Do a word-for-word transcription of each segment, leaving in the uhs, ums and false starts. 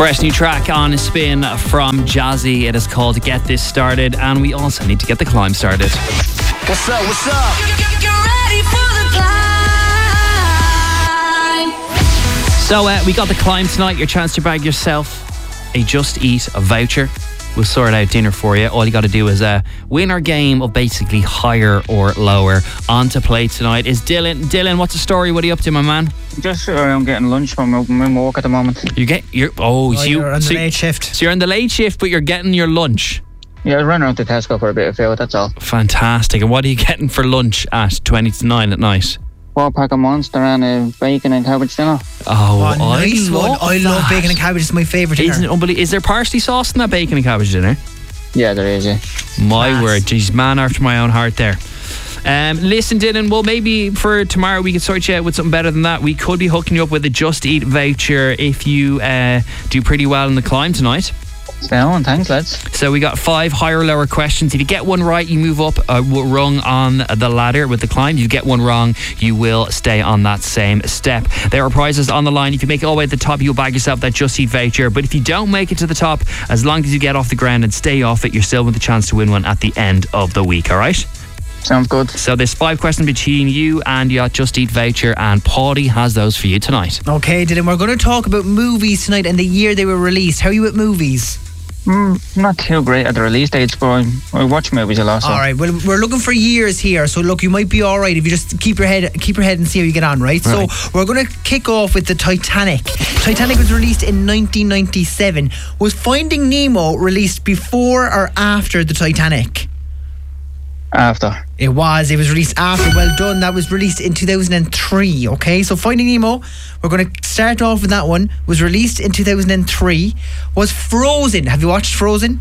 Fresh new track on Spin from Jazzy. It is called Get This Started, and we also need to get the climb started. What's up, what's up? You're ready for the climb. So uh, we got the climb tonight. Your chance to bag yourself a Just Eat a voucher. We'll sort out dinner for you. All you got to do is uh, win our game of basically higher or lower. On to play tonight is Dylan. Dylan, what's the story? What are you up to, my man? Just around getting lunch from my work at the moment. You get you're oh, Oh, so you, you're on the so, late shift. so you're on the late shift, but you're getting your lunch. Yeah, I ran around to Tesco for a bit of food, that's all. Fantastic. And what are you getting for lunch at twenty to nine at night? Four pack of Monster and a bacon and cabbage dinner. Oh, Oh, nice I one. love I love that. bacon and cabbage. It's my favourite dinner. Isn't it unbelievable? Is there parsley sauce in that bacon and cabbage dinner? Yeah, there is, yeah. My Class. word, geez, man after my own heart there. Um, listen, Dylan, well, maybe for tomorrow we could sort you out with something better than that. We could be hooking you up with a Just Eat voucher if you uh, do pretty well in the climb tonight. Sound, thanks, lads. So we got five higher or lower questions. If you get one right, you move up a rung on the ladder with the climb. If you get one wrong, you will stay on that same step. There are prizes on the line. If you make it all the way to the top, you'll bag yourself that Just Eat voucher. But if you don't make it to the top, as long as you get off the ground and stay off it, you're still with the chance to win one at the end of the week, all right? Sounds good. So there's five questions between you and your Just Eat voucher, and Paddy has those for you tonight. Okay, Dylan, we're going to talk about movies tonight and the year they were released. How are you at movies? Mm, not too great at the release dates, but I, I watch movies a lot. So. All right, well, we're looking for years here, so look, you might be all right if you just keep your head keep your head and see how you get on, right? Right. So we're going to kick off with the Titanic. Titanic was released in nineteen ninety-seven. Was Finding Nemo released before or after the Titanic? After. It was. It was released after. Well done. That was released in two thousand three. Okay, so Finding Nemo, we're going to start off with that one. Was released in two thousand three. Was Frozen. Have you watched Frozen?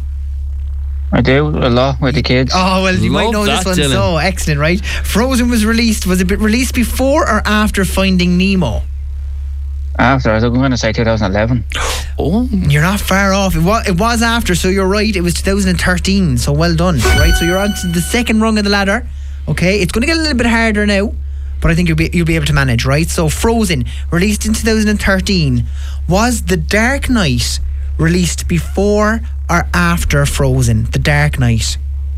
I do, a lot with the kids. Oh, well, you Love might know that, this one. Dylan. So excellent, right? Frozen was released. Was it released before or after Finding Nemo? After, I was going to say two thousand eleven. Oh, You're not far off. It was, it was after, so you're right. It was two thousand thirteen. So well done, right? So you're on to the second rung of the ladder. Okay, it's going to get a little bit harder now, but I think you'll be you'll be able to manage, right? So Frozen, released in two thousand thirteen. Was The Dark Knight released before or after Frozen? The Dark Knight.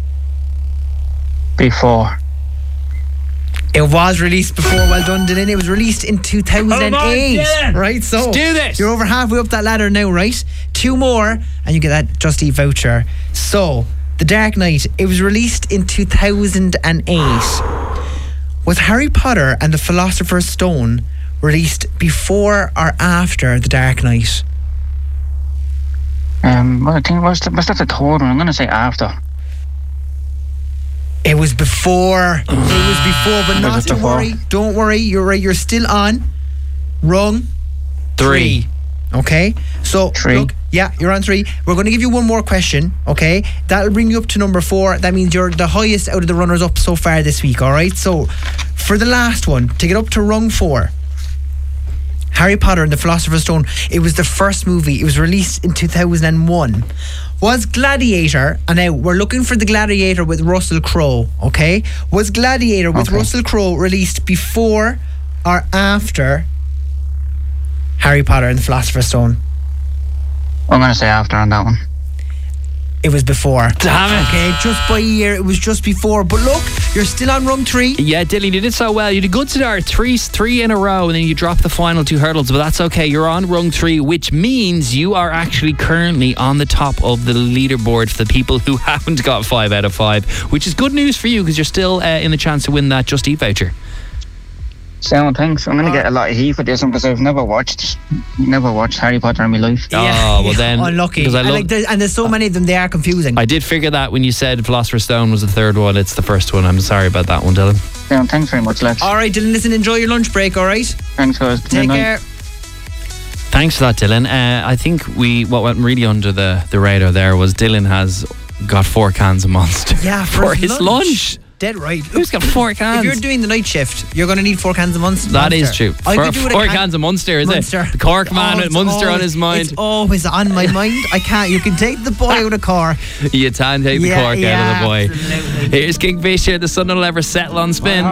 Before. It was released before. Well done, Dylan. It was released in two thousand eight. Come on, Dylan. Right, so Let's do this. you're over halfway up that ladder now, right? Two more and you get that Just Eat voucher. So, The Dark Knight, it was released in two thousand eight. Was Harry Potter and the Philosopher's Stone released before or after The Dark Knight? Um, well, I think, what's, the, what's that the third one? I'm going to say after. It was before. It was before, but not Was it to before? worry. Don't worry. You're right. You're still on. Rung three. Okay, so Three. look, yeah, you're on three. We're going to give you one more question. Okay, that'll bring you up to number four. That means you're the highest out of the runners up so far this week. All right, so for the last one, to get up to rung four, Harry Potter and the Philosopher's Stone. It was the first movie. It was released in two thousand one. Was Gladiator, and now we're looking for the Gladiator with Russell Crowe. Okay, was Gladiator with Okay. Russell Crowe released before or after Harry Potter and the Philosopher's Stone? I'm going to say after on that one. It was before. Damn it. Okay, just by a year, it was just before. But look, you're still on rung three. Yeah, Dylan, you did so well. You did a good start, three, three in a row, and then you dropped the final two hurdles. But that's okay. You're on rung three, which means you are actually currently on the top of the leaderboard for the people who haven't got five out of five, which is good news for you because you're still uh, in the chance to win that Just Eat voucher. Sound, thanks. I'm going to get a lot of heat for this one because I've never watched, never watched Harry Potter in my life. Oh, well then, Unlucky. because I and, love- like, there's- and there's so many of them, they are confusing. I did figure that when you said Philosopher's Stone was the third one. It's the first one. I'm sorry about that one, Dylan. Sound, thanks very much, lads. All right, Dylan, listen, enjoy your lunch break, all right? Thanks, guys. Take Good night. care. Thanks for that, Dylan. Uh, I think we what went really under the, the radar there was Dylan has got four cans of Monster Yeah, for, for his lunch. lunch. Dead right. Who's got four If cans? you're doing the night shift, you're going to need four cans of Monster. That is Monster. true. I four could do with a four can- cans of Munster, is Munster. it? The Cork man Oh, with it's Munster on always- his mind. It's always on my mind. I can't. You can take the boy out of car. You can take the Yeah, Cork yeah, out of the boy. absolutely. Here's Kingfisher. The sun will never settle on Spin.